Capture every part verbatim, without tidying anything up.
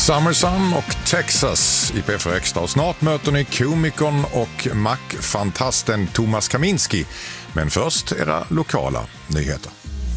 Summersum och Texas i P fyra Extra. Snart möter ni komikern och Mac-fantasten Thomas Kaminski. Men först era lokala nyheter.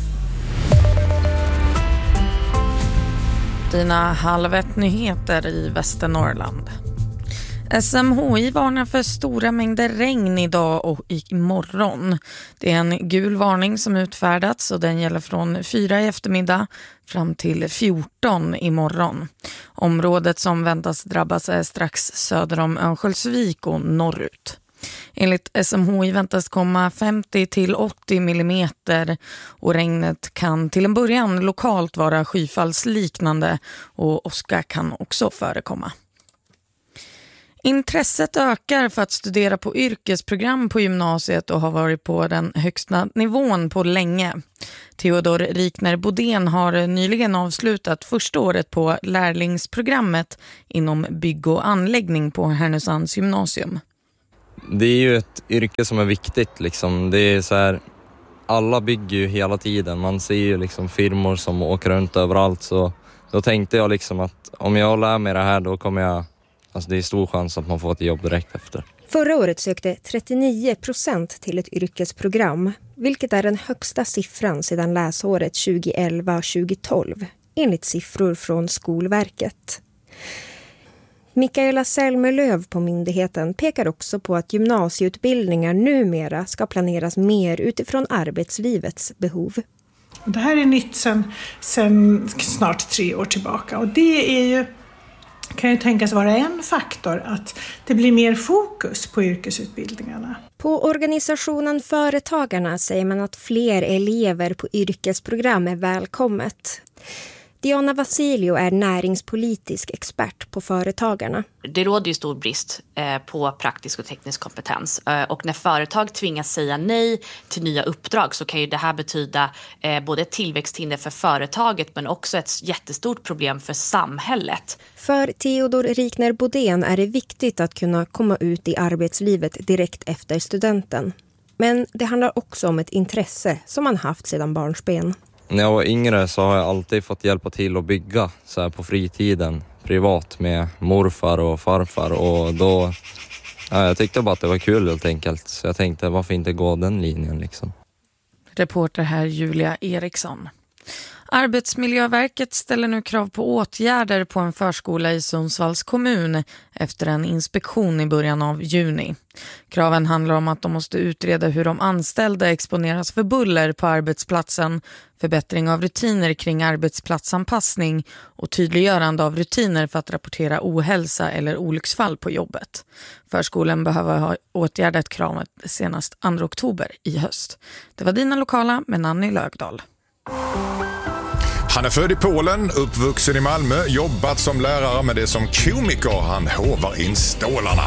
Dina halv ett nyheter i Västernorrland. S M H I varnar för stora mängder regn idag och imorgon. Det är en gul varning som utfärdats och den gäller från fyra i eftermiddag fram till fjorton imorgon. Området som väntas drabbas är strax söder om Örnsköldsvik och norrut. Enligt S M H I väntas komma femtio till åttio millimeter och regnet kan till en början lokalt vara skyfallsliknande och åska kan också förekomma. Intresset ökar för att studera på yrkesprogram på gymnasiet och har varit på den högsta nivån på länge. Theodor Rikner Bodén har nyligen avslutat första året på lärlingsprogrammet inom bygg- och anläggning på Härnösands gymnasium. Det är ju ett yrke som är viktigt liksom. Det är så här, alla bygger ju hela tiden. Man ser ju liksom firmor som åker runt överallt, så då tänkte jag liksom att om jag lär mig det här, då kommer jag, alltså det är stor chans att man får ett jobb direkt efter. Förra året sökte trettionio procent till ett yrkesprogram, vilket är den högsta siffran sedan läsåret tjugoelva tjugotolv, enligt siffror från Skolverket. Mikaela Selmelöv på myndigheten pekar också på att gymnasieutbildningar numera ska planeras mer utifrån arbetslivets behov. Det här är nytt sedan, sedan snart tre år tillbaka, och det är ju, kan ju tänkas vara en faktor att det blir mer fokus på yrkesutbildningarna. På organisationen Företagarna säger man att fler elever på yrkesprogram är välkommet. Diana Vasilio är näringspolitisk expert på Företagarna. Det råder ju stor brist eh, på praktisk och teknisk kompetens. Eh, och när företag tvingas säga nej till nya uppdrag så kan ju det här betyda eh, både ett tillväxthinder för företaget men också ett jättestort problem för samhället. För Theodor Rikner Bodén är det viktigt att kunna komma ut i arbetslivet direkt efter studenten. Men det handlar också om ett intresse som man haft sedan barnsben. När jag var yngre så har jag alltid fått hjälpa till att bygga så här på fritiden, privat med morfar och farfar, och då ja, jag tyckte bara att det var kul helt enkelt, så jag tänkte varför inte gå den linjen liksom. Reporter här Julia Eriksson. Arbetsmiljöverket ställer nu krav på åtgärder på en förskola i Sundsvalls kommun efter en inspektion i början av juni. Kraven handlar om att de måste utreda hur de anställda exponeras för buller på arbetsplatsen, förbättring av rutiner kring arbetsplatsanpassning och tydliggörande av rutiner för att rapportera ohälsa eller olycksfall på jobbet. Förskolan behöver ha åtgärdat kravet senast andra oktober i höst. Det var dina lokala med Nanny Lögdahl. Han är född i Polen, uppvuxen i Malmö, jobbat som lärare med det som komiker. Han hovar in stålarna.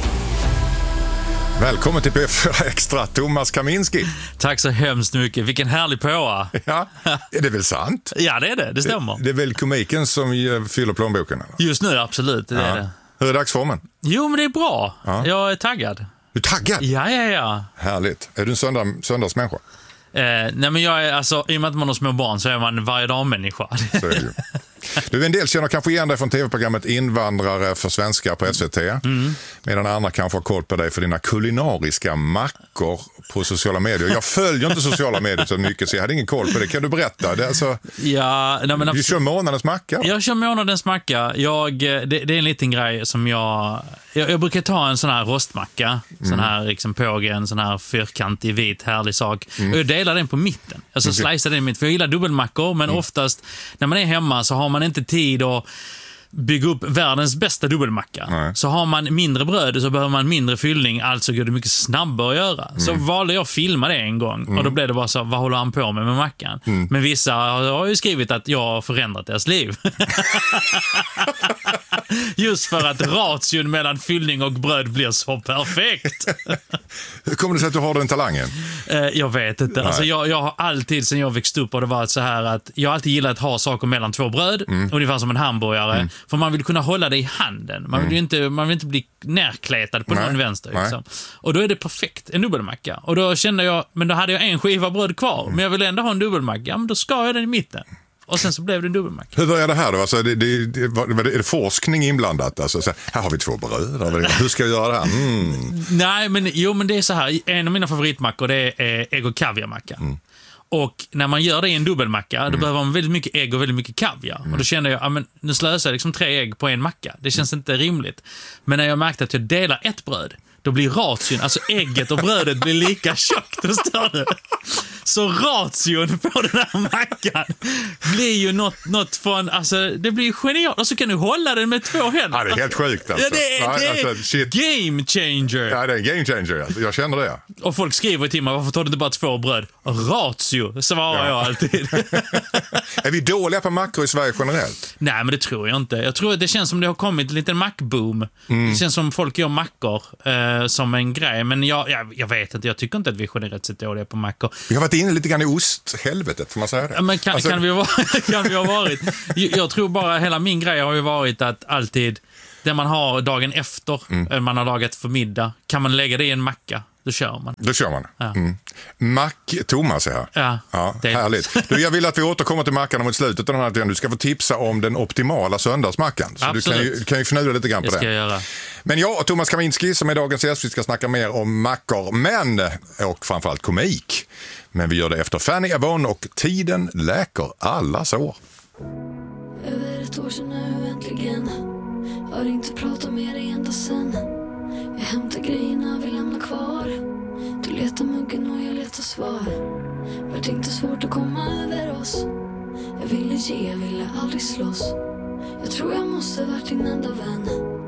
Välkommen till P fyra Extra, Thomas Kaminski. Tack så hemskt mycket. Vilken härlig påa. Ja, är det väl sant? Ja, det är det. Det stämmer. Det, det är väl komiken som fyller plånboken? Eller? Just nu, absolut. Det ja. är det. Hur är dagsformen? Jo, men det är bra. Ja. Jag är taggad. Du är taggad? Ja, ja, ja. Härligt. Är du en söndag, söndagsmänniska? Eh, nej, men jag är, alltså, i och med att man har små barn så är man varje dag människa. Så är det ju. Du, en del känner kanske igen dig från tv-programmet Invandrare för svenskar på S V T. Mm. Medan andra kanske har koll på dig för dina kulinariska mackor på sociala medier. Jag följer inte sociala medier så mycket så jag hade ingen koll på det. Kan du berätta? Det är alltså, ja, nej, men du kör månadens macka? Jag kör månadens macka. Jag, det, det är en liten grej som jag... Jag, jag brukar ta en sån här rostmacka. Mm. Sån här liksom påge, en sån här fyrkantig, vit, härlig sak. Mm. Och jag delar den på mitten. Alltså okay. slicear den i mitt. För jag gillar dubbelmackor, men mm. oftast när man är hemma så har man inte tid att bygga upp världens bästa dubbelmacka. Nej. Så har man mindre bröd så behöver man mindre fyllning, alltså går det mycket snabbare att göra. Mm. Så valde jag att filma det en gång mm. och då blev det bara så, vad håller han på med med mackan? Mm. Men vissa har ju skrivit att jag har förändrat deras liv. Just för att ration mellan fyllning och bröd blir så perfekt. Hur kommer det sig att du har den talangen? Eh, jag vet inte. Alltså jag, jag har alltid, sen jag växte upp, och det varit så här att jag alltid gillat att ha saker mellan två bröd, mm. ungefär som en hamburgare. Mm. För man vill kunna hålla det i handen. Man vill ju inte, man vill inte bli närkletad på Nej. någon vänster. Liksom. Och då är det perfekt, en dubbelmacka. Och då kände jag, men då hade jag en skiva bröd kvar. Mm. Men jag vill ändå ha en dubbelmacka. Ja, men då ska jag den i mitten. Och sen så blev det en dubbelmacka. Hur började det här då? Alltså, det, det, det, var, är det forskning inblandat? Alltså, så här har vi två bröd. Hur ska jag göra det här? Mm. Nej, men, jo, men det är så här. En av mina favoritmackor det är ägg- och kaviarmacka. Mm. Och när man gör det i en dubbelmacka, mm. då behöver man väldigt mycket ägg och väldigt mycket kaviar. Mm. Och då kände jag, ja, men nu slösar jag liksom tre ägg på en macka. Det känns mm. inte rimligt. Men när jag märkte att jag delar ett bröd, då blir ration, alltså ägget och brödet blir lika tjockt och större. Så ration på den här mackan blir ju något, något från, alltså det blir genialt. Och så kan du hålla den med två händer. Ja, det är helt sjukt alltså. Ja, det är, det är alltså, game changer. Ja, det är game changer. Alltså. Jag känner det. Och folk skriver till mig, varför tar du inte bara två bröd? Ratio, svarar ja. jag alltid. Är vi dåliga på mackor i Sverige generellt? Nej, men det tror jag inte. Jag tror att det känns som det har kommit en liten mackboom. Mm. Det känns som folk gör mackor eh, som en grej. Men jag, jag, jag vet inte, jag tycker inte att vi generellt sett dåliga på mackor. Vi har varit inne lite grann i osthelvetet, får man säga det? Ja, men kan, alltså... kan, vi ha, kan vi ha varit? Jag, jag tror bara, hela min grej har ju varit att alltid, det man har dagen efter, mm. man har lagat för middag, kan man lägga det i en macka. Då kör man. Då kör man. Ja. Mm. Mack-Thomas här. Ja, ja härligt. Du, jag vill att vi återkommer till mackan mot slutet av den här tiden. Du ska få tipsa om den optimala söndagsmackan. Så absolut. du kan ju, kan ju fnula lite grann på det. Det ska jag göra. Men jag och Thomas Kaminski som är dagens gäst, vi ska snacka mer om mackor, men och framförallt komik. Men vi gör det efter Fanny Avon och Tiden läker alla sår. Över ett år sedan nu äntligen har inte pratat med dig ända sen. Jag hämtar grejerna vi lämnar kvar. Du letar muggen och jag letar svar. Vart inte svårt att komma över oss. Jag ville ge, jag ville aldrig slåss. Jag tror jag måste varit din enda vän.